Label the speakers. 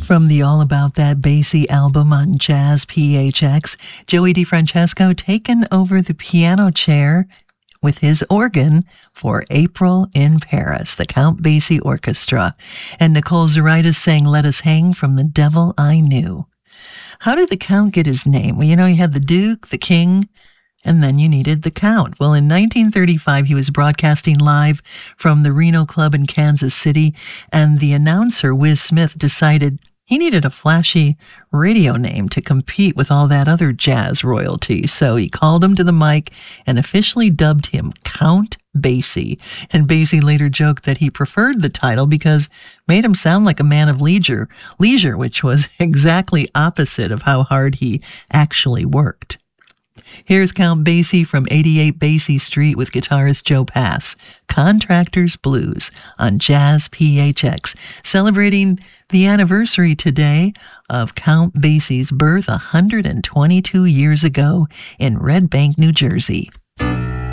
Speaker 1: From the All About That Basie album on Jazz PHX, Joey DeFrancesco taken over the piano chair with his organ for April in Paris, the Count Basie Orchestra. And Nicole Zaritis sang Let Us Hang from The Devil I Knew. How did the Count get his name? Well, you had the Duke, the King, and then you needed the Count. Well, in 1935, he was broadcasting live from the Reno Club in Kansas City, and the announcer, Whiz Smith, decided he needed a flashy radio name to compete with all that other jazz royalty. So he called him to the mic and officially dubbed him Count Basie. And Basie later joked that he preferred the title because it made him sound like a man of leisure, which was exactly opposite of how hard he actually worked. Here's Count Basie from 88 Basie Street with guitarist Joe Pass, Contractor's Blues on Jazz PHX, celebrating the anniversary today of Count Basie's birth 122 years ago in Red Bank, New Jersey.